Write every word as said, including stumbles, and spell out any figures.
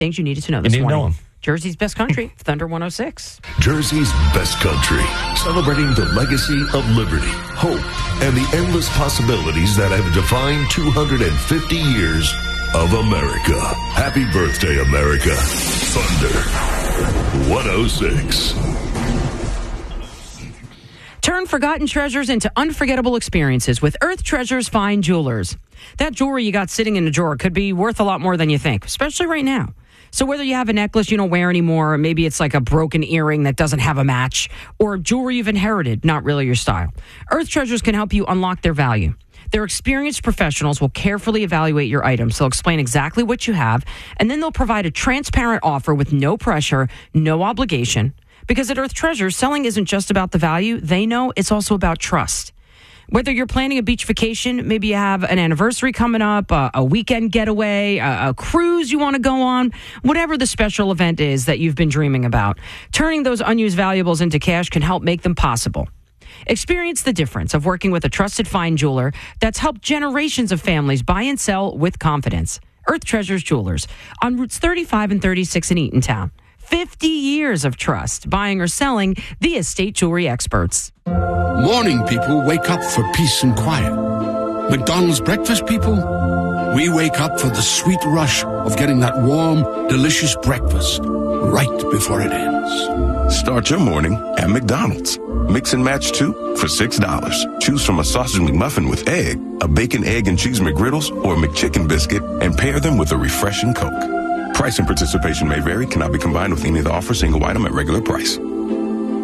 Things you needed to know this You need to morning. know 'em. Jersey's best country, Thunder one oh six. Jersey's best country, celebrating the legacy of liberty, hope, and the endless possibilities that have defined two hundred fifty years of America. Happy birthday, America. Thunder one oh six. Turn forgotten treasures into unforgettable experiences with Earth Treasures Fine Jewelers. That jewelry you got sitting in a drawer could be worth a lot more than you think, especially right now. So whether you have a necklace you don't wear anymore, or maybe it's like a broken earring that doesn't have a match, or jewelry you've inherited, not really your style, Earth Treasures can help you unlock their value. Their experienced professionals will carefully evaluate your items. They'll explain exactly what you have, and then they'll provide a transparent offer with no pressure, no obligation. Because at Earth Treasures, selling isn't just about the value. They know it's also about trust. Whether you're planning a beach vacation, maybe you have an anniversary coming up, a, a weekend getaway, a, a cruise you want to go on, whatever the special event is that you've been dreaming about, turning those unused valuables into cash can help make them possible. Experience the difference of working with a trusted fine jeweler that's helped generations of families buy and sell with confidence. Earth Treasures Jewelers on Routes thirty-five and thirty-six in Eatontown. fifty years of trust, buying or selling the estate jewelry experts. Morning people wake up for peace and quiet. McDonald's breakfast people, we wake up for the sweet rush of getting that warm, delicious breakfast right before it ends. Start your morning at McDonald's. Mix and match two for six dollars. Choose from a sausage McMuffin with egg, a bacon, egg, and cheese McGriddles, or a McChicken biscuit, and pair them with a refreshing Coke. Price and participation may vary, cannot be combined with any of the offers, single item at regular price.